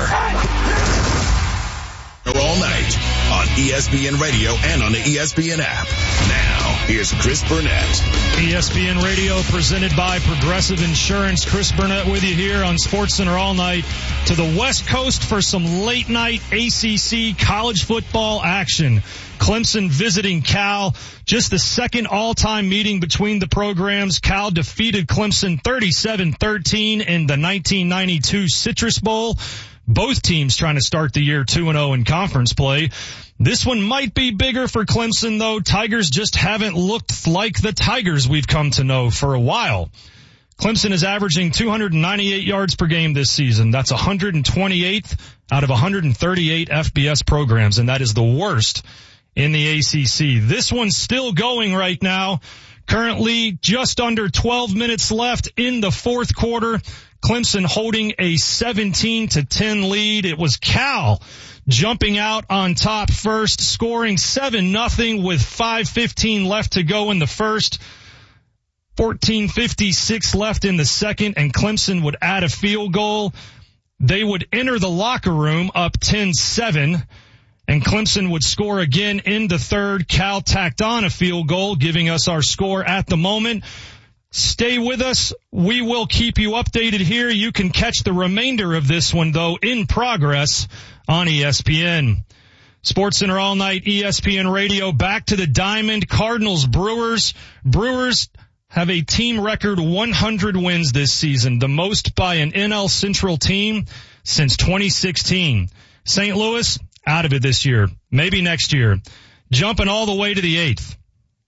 All night on E S P N Radio and on the E S P N app. Now, here's Chris Burnett. E S P N Radio presented by Progressive Insurance. Chris Burnett with you here on SportsCenter all night to the West Coast for some late night A C C college football action. Clemson visiting Cal. Just the second all-time meeting between the programs. Cal defeated Clemson thirty-seven thirteen in the nineteen ninety-two Citrus Bowl. Both teams trying to start the year two and oh in conference play. This one might be bigger for Clemson, though. Tigers just haven't looked like the Tigers we've come to know for a while. Clemson is averaging two hundred ninety-eight yards per game this season. That's one hundred twenty-eighth out of one hundred thirty-eight F B S programs, and that is the worst in the A C C. This one's still going right now. Currently just under twelve minutes left in the fourth quarter. Clemson holding a seventeen to ten lead. It was Cal jumping out on top first, scoring seven nothing with five fifteen left to go in the first. fourteen fifty-six left in the second, and Clemson would add a field goal. They would enter the locker room up ten seven, and Clemson would score again in the third. Cal tacked on a field goal, giving us our score at the moment. Stay with us. We will keep you updated here. You can catch the remainder of this one, though, in progress on E S P N. SportsCenter all night, E S P N Radio. Back to the Diamond. Cardinals, Brewers. Brewers have a team record one hundred wins this season, the most by an N L Central team since twenty sixteen. Saint Louis out of it this year. Maybe next year. Jumping all the way to the eighth.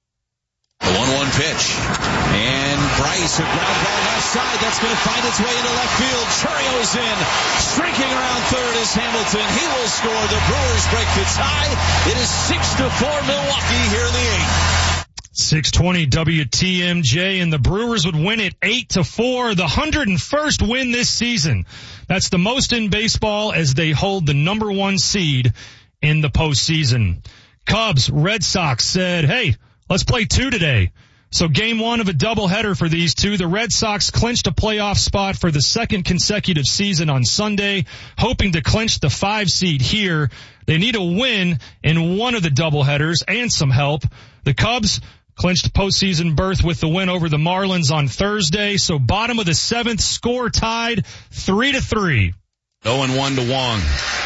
The one one pitch. And Bryce, a ground ball left side. That's going to find its way into left field. Churio's in. Streaking around third is Hamilton. He will score. The Brewers break the tie. It is six to four Milwaukee here in the eighth. six twenty W T M J, and the Brewers would win it eight to four, the one hundred first win this season. That's the most in baseball as they hold the number one seed in the postseason. Cubs, Red Sox said, hey, let's play two today. So game one of a doubleheader for these two. The Red Sox clinched a playoff spot for the second consecutive season on Sunday, hoping to clinch the five seed here. They need a win in one of the doubleheaders and some help. The Cubs clinched postseason berth with the win over the Marlins on Thursday. So bottom of the seventh, score tied three to three. oh and one to Wong.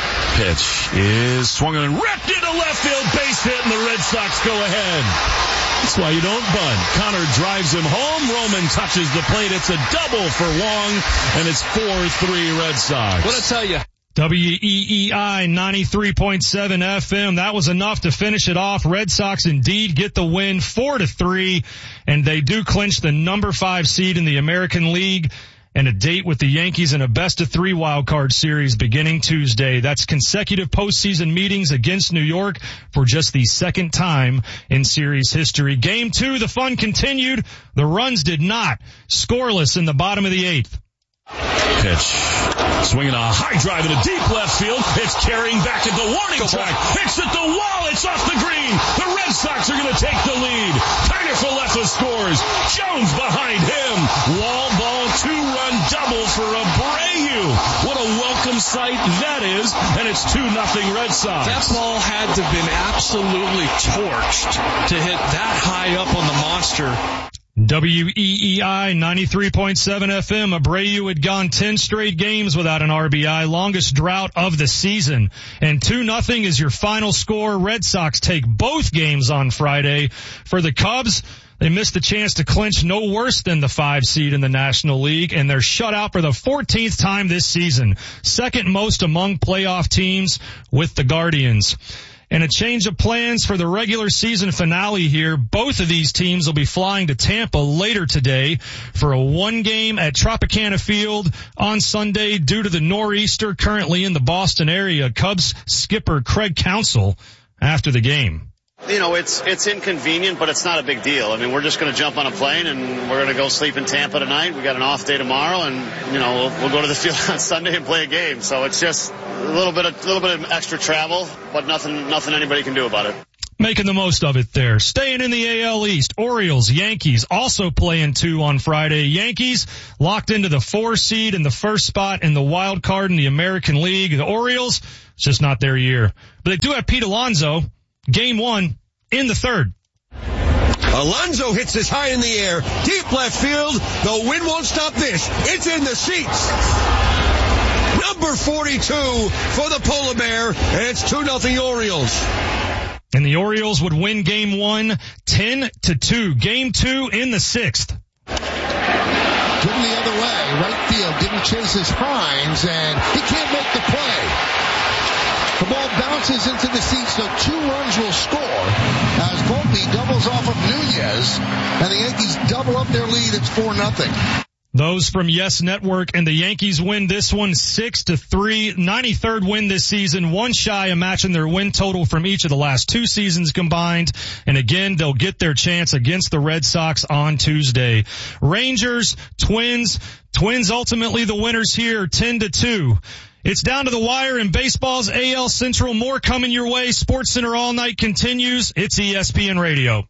Pitch is swung and ripped into left field, base hit, and the Red Sox go ahead. That's why you don't bunt. Connor drives him home. Roman touches the plate. It's a double for Wong, and it's four three Red Sox. What I tell you? W E E I ninety-three point seven F M. That was enough to finish it off. Red Sox indeed get the win four to three, and they do clinch the number five seed in the American League and a date with the Yankees in a best of three wild card series beginning Tuesday. That's consecutive postseason meetings against New York for just the second time in series history. Game two, the fun continued. The runs did not. Scoreless in the bottom of the eighth. Pitch. Swinging a high drive in a deep left field. It's carrying back at the warning track. It's at the wall. It's off the green. The Red Sox are going to take the lead. Kiner-Falefa scores. Jones behind him. Wall ball, two-run double for Abreu. What a welcome sight that is. And it's two nothing Red Sox. That ball had to have been absolutely torched to hit that high up on the monster. W E E I ninety-three point seven F M. Abreu had gone ten straight games without an R B I, longest drought of the season. And two nothing is your final score. Red Sox take both games on Friday. For the Cubs, they missed the chance to clinch no worse than the five seed in the National League, and they're shut out for the fourteenth time this season. Second most among playoff teams with the Guardians. And a change of plans for the regular season finale here. Both of these teams will be flying to Tampa later today for a one game at Tropicana Field on Sunday due to the nor'easter currently in the Boston area. Cubs skipper Craig Counsell after the game. You know, it's it's inconvenient, but it's not a big deal. I mean, we're just going to jump on a plane and we're going to go sleep in Tampa tonight. We got an off day tomorrow, and you know we'll, we'll go to the field on Sunday and play a game. So it's just a little bit of, little bit of extra travel, but nothing nothing anybody can do about it. Making the most of it there. Staying in the A L East, Orioles, Yankees also playing two on Friday. Yankees locked into the four seed in the first spot in the wild card in the American League. The Orioles, it's just not their year. But they do have Pete Alonso. Game one in the third. Alonso hits this high in the air, deep left field. The wind won't stop this. It's in the seats. Number forty-two for the Polar Bear, and it's two nothing Orioles. And the Orioles would win game one, ten to two. Game two in the sixth. Driven the other way, right field, didn't chase his Hines, and he can't make the play. The ball bounces into the seats, so two runs will score as Volpe doubles off of Nunez, and the Yankees double up their lead. It's four nothing. Those from Yes Network, and the Yankees win this one six to three. ninety-third win this season, one shy of matching their win total from each of the last two seasons combined. And again, they'll get their chance against the Red Sox on Tuesday. Rangers, Twins, Twins ultimately the winners here, ten to two. It's down to the wire in baseball's A L Central. More coming your way. Sports Center All Night continues. It's E S P N Radio.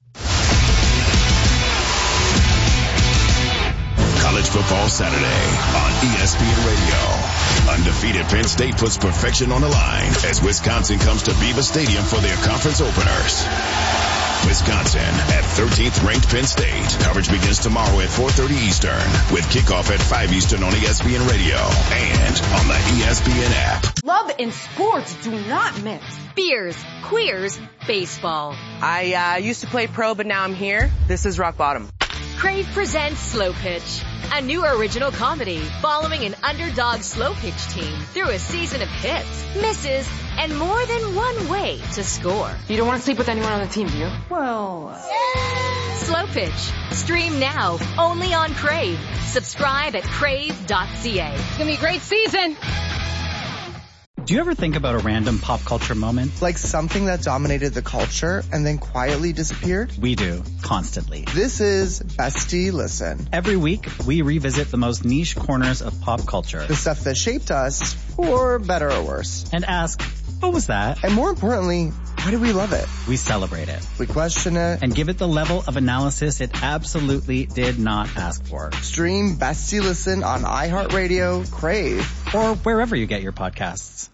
College football Saturday on E S P N Radio. Undefeated Penn State puts perfection on the line as Wisconsin comes to Beaver Stadium for their conference openers. Wisconsin at thirteenth ranked Penn State. Coverage begins tomorrow at four thirty Eastern with kickoff at five Eastern on E S P N Radio and on the E S P N app. Love and sports do not mix. Beers, queers, baseball. I uh, used to play pro, but now I'm here. This is rock bottom. Crave presents Slow Pitch, a new original comedy following an underdog slow pitch team through a season of hits, misses, and more than one way to score. You don't want to sleep with anyone on the team, do you? Well, Slow Pitch. Stream now, only on Crave. Subscribe at crave dot c a. It's going to be a great season. Do you ever think about a random pop culture moment? Like something that dominated the culture and then quietly disappeared? We do, constantly. This is Bestie Listen. Every week, we revisit the most niche corners of pop culture. The stuff that shaped us, for better or worse. And ask, what was that? And more importantly, why do we love it? We celebrate it. We question it. And give it the level of analysis it absolutely did not ask for. Stream Bestie Listen on iHeartRadio, Crave, or wherever you get your podcasts.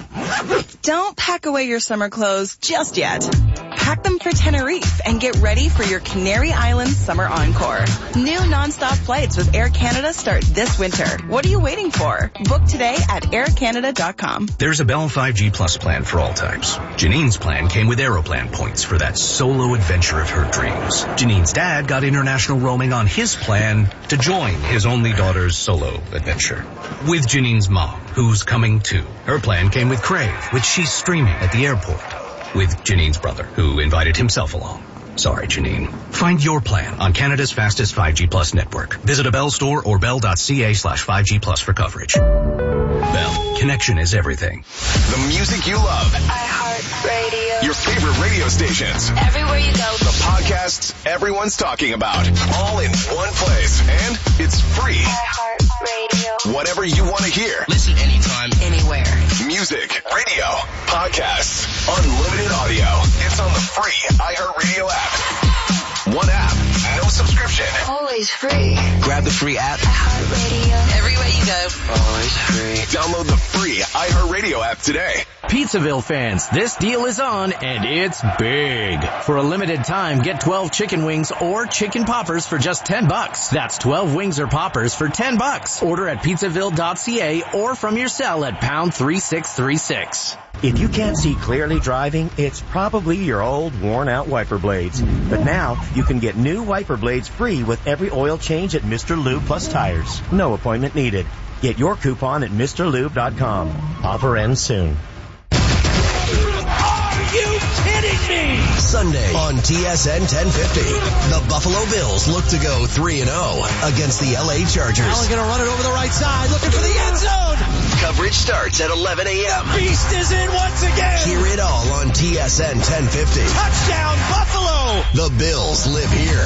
Don't pack away your summer clothes just yet. Pack them for Tenerife and get ready for your Canary Islands Summer Encore. New nonstop flights with Air Canada start this winter. What are you waiting for? Book today at air canada dot com. There's a Bell five G Plus plan for all types. Janine's plan came with Aeroplan points for that solo adventure of her dreams. Janine's dad got international roaming on his plan to join his only daughter's solo adventure. With Janine's mom, who's coming too. Her plan came with Crave, which she's streaming at the airport. With Janine's brother, who invited himself along. Sorry, Janine. Find your plan on Canada's fastest five G Plus network. Visit a Bell store or bell dot c a slash five G plus for coverage. Bell, connection is everything. The music you love. iHeartRadio. Your favorite radio stations. Everywhere you go. The podcasts everyone's talking about. All in one place. And it's free. iHeartRadio. Whatever you want to hear. Listen anytime, anywhere. Music, radio, podcasts, unlimited audio. It's on the free iHeartRadio app. One app, no subscription. Always free. Grab the free app. iHeartRadio. Everywhere you go. Always free. Download the free iHeartRadio app today. Pizzaville fans, this deal is on and it's big. For a limited time, get twelve chicken wings or chicken poppers for just ten bucks. That's twelve wings or poppers for ten bucks. Order at pizzaville dot c a or from your cell at pound three six three six. If you can't see clearly driving, it's probably your old worn-out wiper blades. But now, you can get new wiper blades free with every oil change at Mister Lube Plus Tires. No appointment needed. Get your coupon at Mr Lube dot com. Offer ends soon. Are you kidding me? Sunday on T S N ten fifty. The Buffalo Bills look to go three and oh against the L A Chargers. Allen going to run it over the right side, looking for the end zone. Coverage starts at eleven a.m. The beast is in once again. Hear it all on T S N ten fifty. Touchdown, Buffalo. The Bills live here.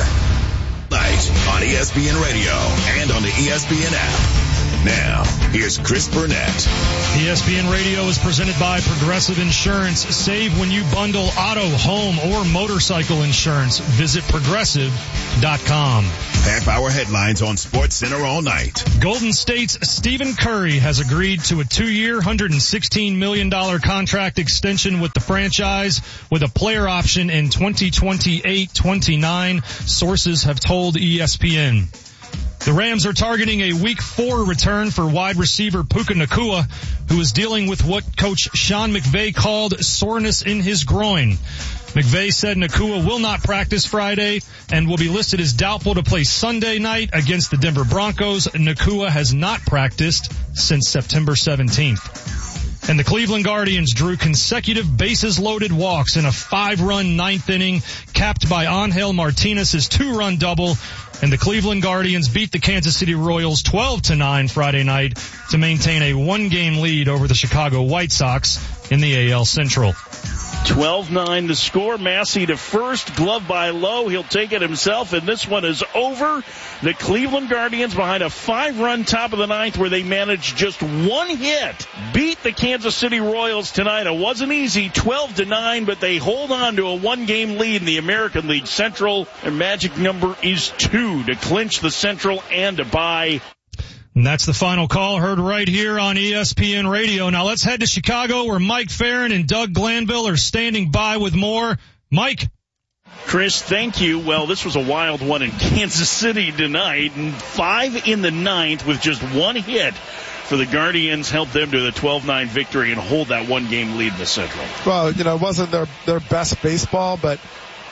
Night on E S P N Radio and on the E S P N app. Now, here's Chris Burnett. E S P N Radio is presented by Progressive Insurance. Save when you bundle auto, home, or motorcycle insurance. Visit progressive dot com. Half hour headlines on Sports Center all night. Golden State's Stephen Curry has agreed to a two-year, one hundred sixteen million dollars contract extension with the franchise with a player option in twenty twenty-eight twenty-nine, sources have told E S P N. The Rams are targeting a week four return for wide receiver Puka Nacua, who is dealing with what coach Sean McVay called soreness in his groin. McVay said Nacua will not practice Friday and will be listed as doubtful to play Sunday night against the Denver Broncos. Nacua has not practiced since September seventeenth. And the Cleveland Guardians drew consecutive bases-loaded walks in a five-run ninth inning, capped by Angel Martinez's two-run double. And the Cleveland Guardians beat the Kansas City Royals twelve to nine Friday night to maintain a one-game lead over the Chicago White Sox in the A L Central. twelve nine the score. Massey to first, glove by Lowe. He'll take it himself, and this one is over. The Cleveland Guardians behind a five-run top of the ninth where they managed just one hit. Beat the Kansas City Royals tonight. It wasn't easy, twelve to nine, but they hold on to a one-game lead in the American League Central. Their magic number is two to clinch the Central and to bye. And that's the final call heard right here on E S P N Radio. Now let's head to Chicago where Mike Farron and Doug Glanville are standing by with more. Mike. Chris, thank you. Well, this was a wild one in Kansas City tonight. And five in the ninth with just one hit for the Guardians helped them to the twelve nine victory and hold that one-game lead in the Central. Well, you know, it wasn't their, their best baseball, but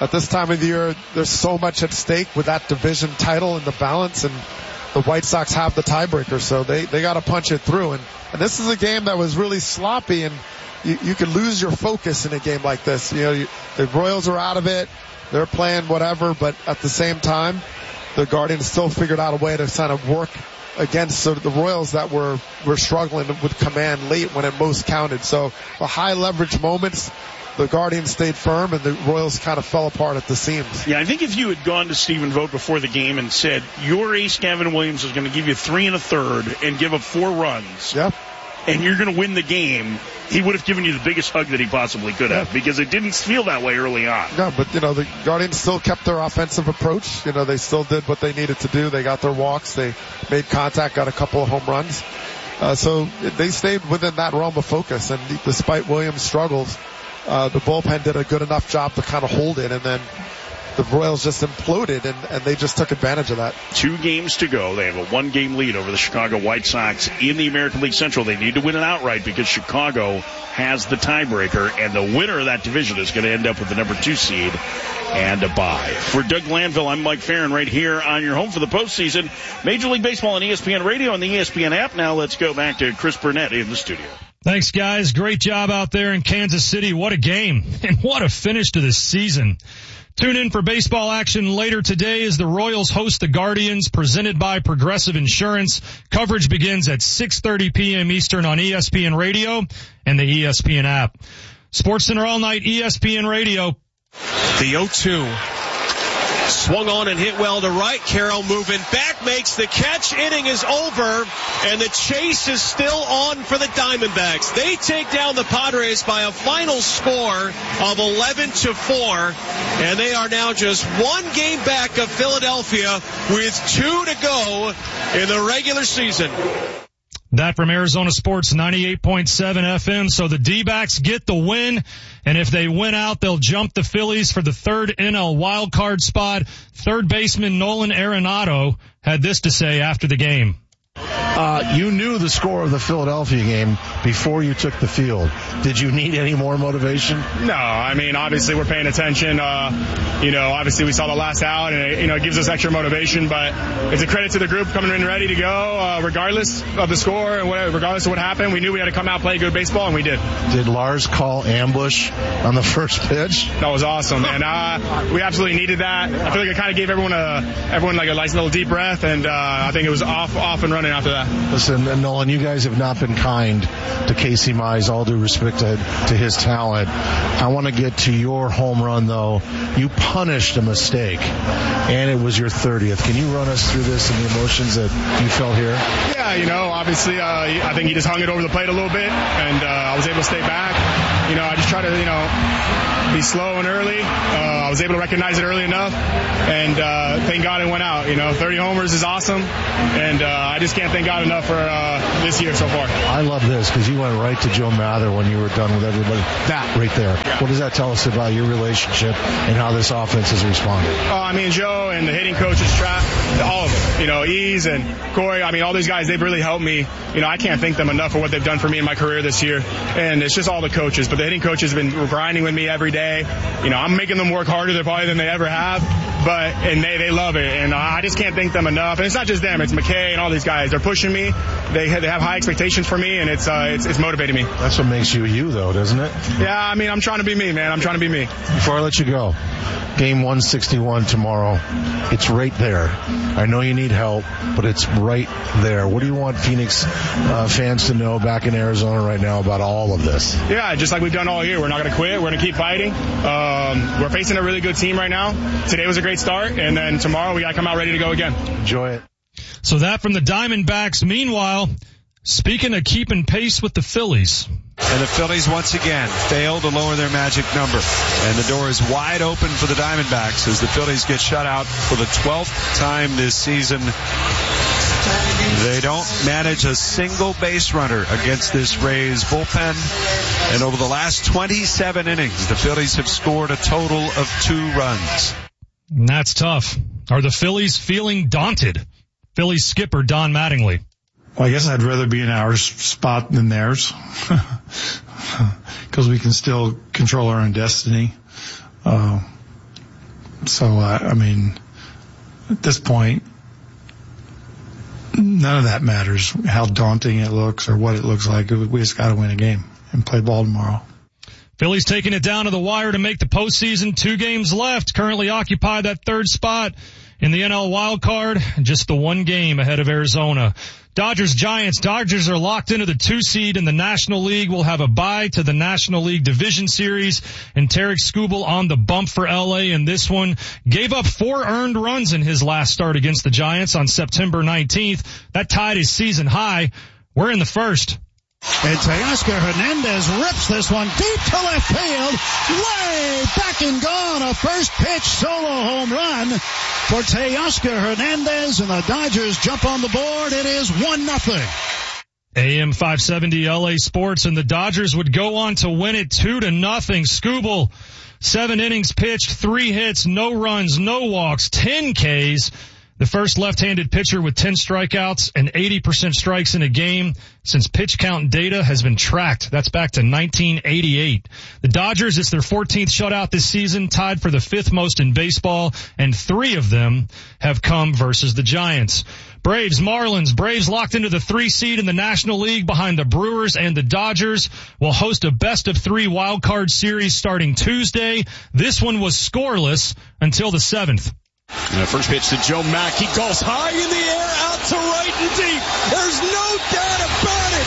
at this time of the year, there's so much at stake with that division title in the balance, and the White Sox have the tiebreaker, so they, they got to punch it through. And, and this is a game that was really sloppy, and you, you could lose your focus in a game like this. You know, you, the Royals are out of it. They're playing whatever, but at the same time, the Guardians still figured out a way to kind of work against sort of the Royals that were, were struggling with command late when it most counted. So the high leverage moments, the Guardians stayed firm, and the Royals kind of fell apart at the seams. Yeah, I think if you had gone to Stephen Vogt before the game and said, your ace, Gavin Williams, is going to give you three and a third and give up four runs, yep. and you're going to win the game, he would have given you the biggest hug that he possibly could have, because it didn't feel that way early on. No, but, you know, the Guardians still kept their offensive approach. You know, they still did what they needed to do. They got their walks. They made contact, got a couple of home runs. Uh, so they stayed within that realm of focus, and despite Williams' struggles, uh, the bullpen did a good enough job to kind of hold it, and then the Royals just imploded, and, and they just took advantage of that. Two games to go. They have a one-game lead over the Chicago White Sox in the American League Central. They need to win it outright because Chicago has the tiebreaker, and the winner of that division is going to end up with the number two seed and a bye. For Doug Glanville, I'm Mike Farron right here on your home for the postseason. Major League Baseball on E S P N Radio and the E S P N app. Now let's go back to Chris Burnett in the studio. Thanks, guys. Great job out there in Kansas City. What a game, and what a finish to this season. Tune in for baseball action later today as the Royals host the Guardians, presented by Progressive Insurance. Coverage begins at six thirty p.m. Eastern on E S P N Radio and the E S P N app. SportsCenter All Night, E S P N Radio. The oh two. Swung on and hit well to right. Carroll moving back, makes the catch. Inning is over, and the chase is still on for the Diamondbacks. They take down the Padres by a final score of eleven to four, and they are now just one game back of Philadelphia with two to go in the regular season. That from Arizona Sports ninety-eight point seven F M. So the D-backs get the win, and if they win out, they'll jump the Phillies for the third N L wildcard spot. Third baseman Nolan Arenado had this to say after the game. Uh, you knew the score of the Philadelphia game before you took the field. Did you need any more motivation? No, I mean, obviously we're paying attention. Uh, you know, obviously we saw the last out, and it, you know, it gives us extra motivation, but it's a credit to the group coming in ready to go, uh, regardless of the score and whatever, regardless of what happened. We knew we had to come out, play good baseball, and we did. Did Lars call ambush on the first pitch? That was awesome, and uh, we absolutely needed that. I feel like it kind of gave everyone a, everyone like a nice little deep breath, and uh, I think it was off, off and running after that. Listen, Nolan, you guys have not been kind to Casey Mize, all due respect to, to his talent. I want to get to your home run, though. You punished a mistake, and it was your thirtieth. Can you run us through this and the emotions that you felt here? Yeah, you know, obviously, uh, I think he just hung it over the plate a little bit, and uh, I was able to stay back. You know, I just try to, you know, be slow and early. Uh, I was able to recognize it early enough, and uh, thank God it went out. You know, thirty homers is awesome, and uh, I just can't thank God enough for uh, this year so far. I love this because you went right to Joe Mather when you were done with everybody. That right there. Yeah. What does that tell us about your relationship and how this offense has responded? Oh, I mean, Joe and the hitting coaches, Trap, all of them. You know, Ease and Corey. I mean, all these guys, they've really helped me. You know, I can't thank them enough for what they've done for me in my career this year. And it's just all the coaches. But the hitting coaches have been grinding with me every day. You know, I'm making them work harder than probably than they ever have. But, and they, they love it. And I just can't thank them enough. And it's not just them. It's McKay and all these guys. They're pushing me. They have, they have high expectations for me, and it's, uh, it's, it's motivating me. That's what makes you you, though, doesn't it? Yeah, I mean, I'm trying to be me, man. I'm trying to be me. Before I let you go, game one sixty-one tomorrow. It's right there. I know you need help, but it's right there. What do you want Phoenix uh, fans to know back in Arizona right now about all of this? Yeah, just like we've done all year. We're not going to quit. We're going to keep fighting. Um, we're facing a really good team right now. Today was a great start, and then tomorrow we got to come out ready to go again. Enjoy it. So that from the Diamondbacks. Meanwhile, speaking of keeping pace with the Phillies. And the Phillies once again fail to lower their magic number. And the door is wide open for the Diamondbacks as the Phillies get shut out for the twelfth time this season. They don't manage a single base runner against this Rays bullpen. And over the last twenty-seven innings, the Phillies have scored a total of two runs. That's tough. Are the Phillies feeling daunted? Phillies skipper Don Mattingly. Well, I guess I'd rather be in our spot than theirs because we can still control our own destiny. Uh, so, uh, I mean, at this point, none of that matters, how daunting it looks or what it looks like. We just got to win a game and play ball tomorrow. Phillies taking it down to the wire to make the postseason. Two games left. Currently occupy that third spot in the N L wild card. Just the one game ahead of Arizona. Dodgers Giants. Dodgers are locked into the two seed in the National League. Will have a bye to the National League Division Series. And Tarek Skubal on the bump for L A in this one. Gave up four earned runs in his last start against the Giants on September nineteenth. That tied his season high. We're in the first. And Teoscar Hernandez rips this one deep to left field. Way back and gone. A first pitch solo home run for Teoscar Hernandez, and the Dodgers jump on the board. It is one nothing. A M five seventy L A Sports, and the Dodgers would go on to win it two to nothing. Skubal, seven innings pitched, three hits, no runs, no walks, ten Ks. The first left-handed pitcher with ten strikeouts and eighty percent strikes in a game since pitch count data has been tracked. That's back to nineteen eighty-eight. The Dodgers, it's their fourteenth shutout this season, tied for the fifth most in baseball, and three of them have come versus the Giants. Braves, Marlins. Braves locked into the three seed in the National League behind the Brewers and the Dodgers. Will host a best of three wild card series starting Tuesday. This one was scoreless until the seventh. And the first pitch to Joe Mack. He goes high in the air, out to right and deep. There's no doubt about it.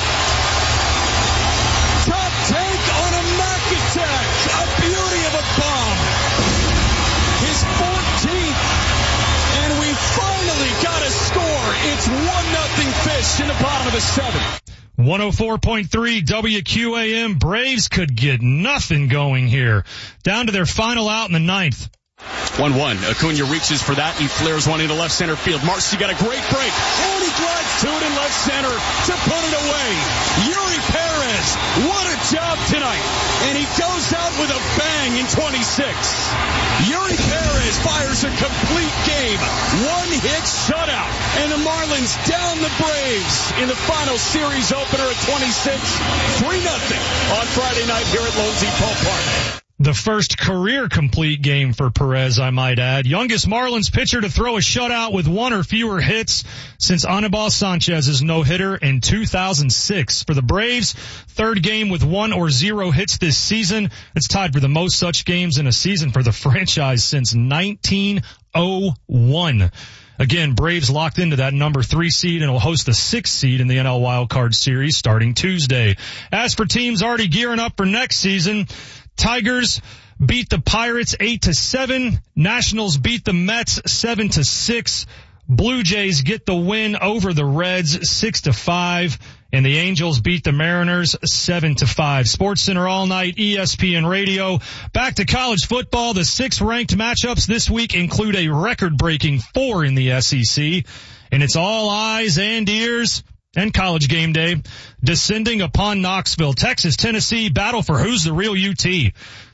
Top tank on a Mack attack. A beauty of a bomb. His fourteenth. And we finally got a score. It's one nothing Fish in the bottom of the seventh. one oh four point three W Q A M. Braves could get nothing going here. Down to their final out in the ninth. one one. Acuna reaches for that. He flares one into left center field. Marcy got a great break. And he glides to it in left center to put it away. Yuri Perez, what a job tonight. And he goes out with a bang in twenty-six. Yuri Perez fires a complete game. One hit shutout. And the Marlins down the Braves in the final series opener at twenty-six. three nothing on Friday night here at Lonesy Ballpark. The first career complete game for Perez, I might add. Youngest Marlins pitcher to throw a shutout with one or fewer hits since Anibal Sanchez's no-hitter in two thousand six. For the Braves, third game with one or zero hits this season. It's tied for the most such games in a season for the franchise since nineteen oh one. Again, Braves locked into that number three seed and will host the sixth seed in the N L Wild Card Series starting Tuesday. As for teams already gearing up for next season, Tigers beat the Pirates eight to seven. Nationals beat the Mets seven to six. Blue Jays get the win over the Reds six to five. And the Angels beat the Mariners seven to five. Sports Center all night, E S P N Radio. Back to college football. The six ranked matchups this week include a record-breaking four in the S E C. And it's all eyes and ears and College Game Day descending upon Knoxville. Texas, Tennessee battle for who's the real U T.